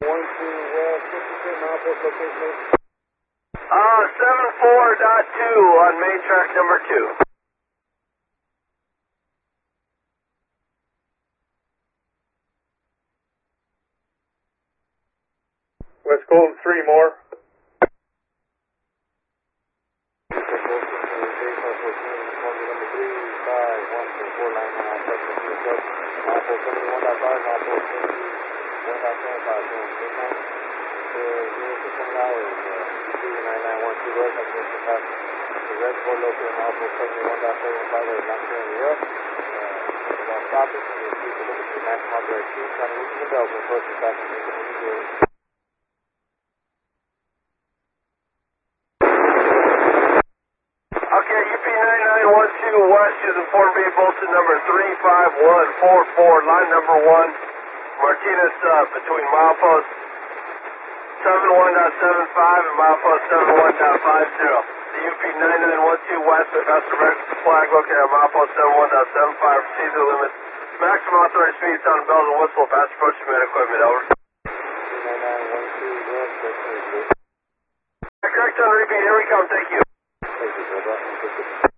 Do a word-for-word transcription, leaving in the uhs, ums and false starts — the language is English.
one two West, fifty-three milepost location. Uh, seven four dot two on main track number two. West Golden, three more. Okay, U P nine nine one two West is informed B Bolton number three five one four four, line number one, Martinez sub between milepost seven one point seven five and milepost seven one point five zero. The U P nine nine one two West with Master American flag located at milepost seven one point seven five, proceed to the limit. Maximum authorized speed, sound bells and whistle, fast approach command equipment, over. Correct on repeat, here we come, thank you. Thank you,